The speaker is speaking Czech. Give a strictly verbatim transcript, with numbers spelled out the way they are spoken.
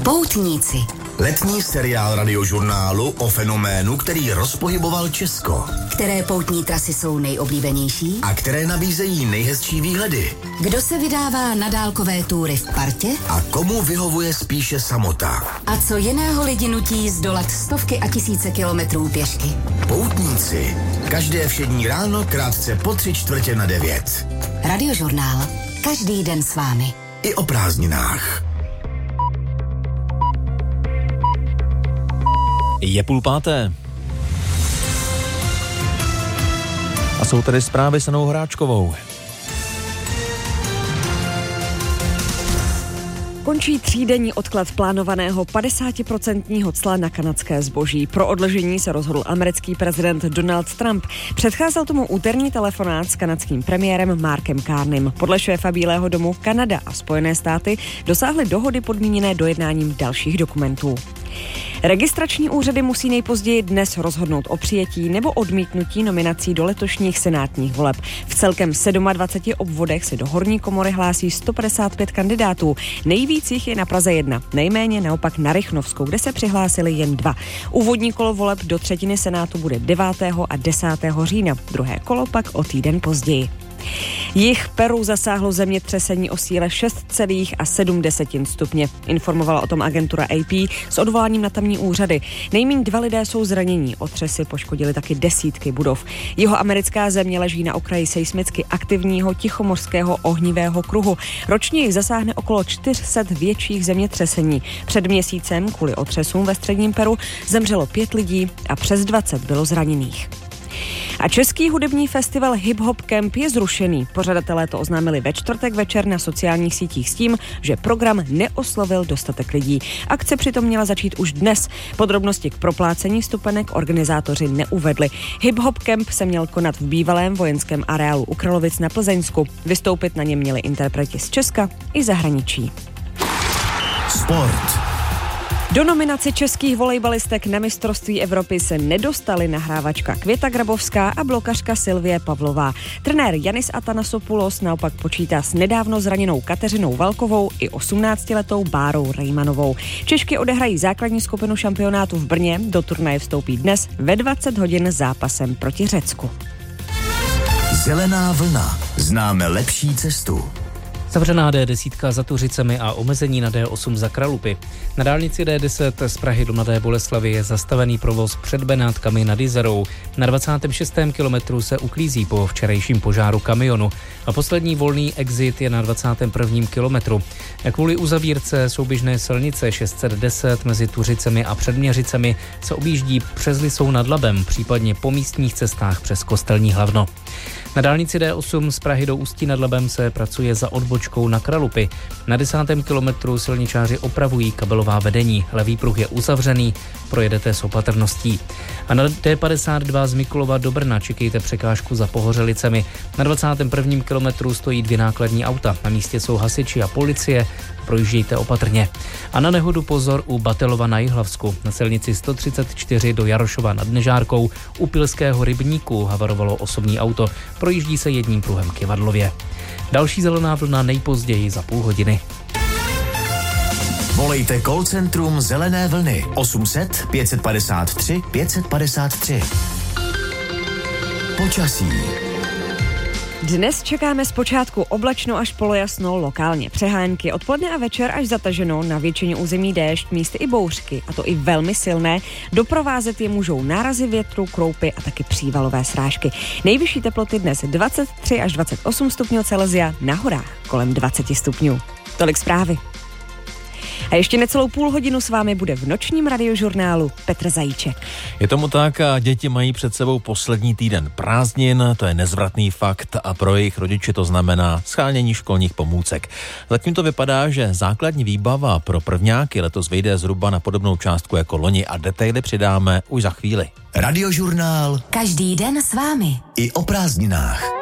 Poutníci. Letní seriál Radiožurnálu o fenoménu, který rozpohyboval Česko. Které poutní trasy jsou nejoblíbenější? A které nabízejí nejhezčí výhledy? Kdo se vydává na dálkové túry v partě? A komu vyhovuje spíše samota? A co jiného lidi nutí zdolat stovky a tisíce kilometrů pěšky? Poutníci. Každé všední ráno krátce po tři čtvrtě na devět. Radiožurnál. Každý den s vámi. I o prázdninách. Je půl páté. A jsou tady zprávy s Anou Horáčkovou. Končí třídenní odklad plánovaného padesátiprocentního cla na kanadské zboží. Pro odložení se rozhodl americký prezident Donald Trump. Předcházel tomu úterní telefonát s kanadským premiérem Markem Carneym. Podle šéfa Bílého domu Kanada a Spojené státy dosáhly dohody podmíněné dojednáním dalších dokumentů. Registrační úřady musí nejpozději dnes rozhodnout o přijetí nebo odmítnutí nominací do letošních senátních voleb. V celkem dvaceti sedmi obvodech se do horní komory hlásí sto padesát pět kandidátů. Nejvíc jich je na Praze jedna, nejméně naopak na Rychnovskou, kde se přihlásili jen dva. Úvodní kolo voleb do třetiny senátu bude devátého a desátého října, druhé kolo pak o týden později. Jih Peru zasáhlo zemětřesení o síle šest celá sedm stupně. Informovala o tom agentura A P s odvoláním na tamní úřady. Nejméně dva lidé jsou zranění, otřesy poškodily taky desítky budov. Jihoamerická země leží na okraji seismicky aktivního tichomořského ohnivého kruhu. Ročně jich zasáhne okolo čtyři sta větších zemětřesení. Před měsícem kvůli otřesům ve středním Peru zemřelo pět lidí a přes dvacet bylo zraněných. A český hudební festival Hip Hop Camp je zrušený. Pořadatelé to oznámili ve čtvrtek večer na sociálních sítích s tím, že program neoslovil dostatek lidí. Akce přitom měla začít už dnes. Podrobnosti k proplácení vstupenek organizátoři neuvedli. Hip Hop Camp se měl konat v bývalém vojenském areálu u Kralovic na Plzeňsku. Vystoupit na něm měli interpreti z Česka i zahraničí. Sport. Do nominace českých volejbalistek na mistrovství Evropy se nedostali nahrávačka Květa Grabovská a blokařka Silvie Pavlová. Trenér Janis Atanasopoulos naopak počítá s nedávno zraněnou Kateřinou Valkovou i osmnáctiletou Bárou Rejmanovou. Češky odehrají základní skupinu šampionátu v Brně, do turnaje vstoupí dnes ve dvacet hodin zápasem proti Řecku. Zelená vlna. Známe lepší cestu. Zavřená D deset za Tuřicemi a omezení na D osm za Kralupy. Na dálnici D deset z Prahy do Mladé Boleslavi je zastavený provoz před Benátkami nad Jizerou. Na dvacátém šestém kilometru se uklízí po včerejším požáru kamionu. A poslední volný exit je na dvacátém prvním kilometru. Kvůli uzavírce souběžné silnice šest set deset mezi Tuřicemi a Předměřicemi se objíždí přes Lisou nad Labem, případně po místních cestách přes Kostelní Hlavno. Na dálnici D osm z Prahy do Ústí nad Labem se pracuje za odbočkou na Kralupy. Na desátém kilometru silničáři opravují kabelová vedení. Levý pruh je uzavřený, projedete s opatrností. A na D padesát dva z Mikulova do Brna čekejte překážku za Pohořelicemi. Na dvacátém prvním kilometru stojí dvě nákladní auta. Na místě jsou hasiči a policie. Projíždějte opatrně. A na nehodu pozor u Batelova na Jihlavsku. Na silnici sto třicet čtyři do Jarošova nad Nežárkou u Pilského rybníku havarovalo osobní auto. Projíždí se jedním pruhem k Jivadlově. Další zelená vlna nejpozději za půl hodiny. Volejte call centrum Zelené vlny osm set pět padesát tři pět padesát tři. Počasí. Dnes čekáme zpočátku oblačno až polojasno, lokálně přehánky, odpoledne a večer až zataženo, na většině území déšť, místy i bouřky, a to i velmi silné. Doprovázet je můžou nárazy větru, kroupy a taky přívalové srážky. Nejvyšší teploty dnes dvacet tři až dvacet osm stupňů Celsia, na horách kolem dvacet stupňů. Tolik zprávy. A ještě necelou půl hodinu s vámi bude v nočním radiožurnálu Petr Zajíček. Je tomu tak a děti mají před sebou poslední týden prázdnin, to je nezvratný fakt a pro jejich rodiče to znamená shánění školních pomůcek. Zatím to vypadá, že základní výbava pro prvňáky letos vyjde zhruba na podobnou částku jako loni a detaily přidáme už za chvíli. Radiožurnál. Každý den s vámi. I o prázdninách.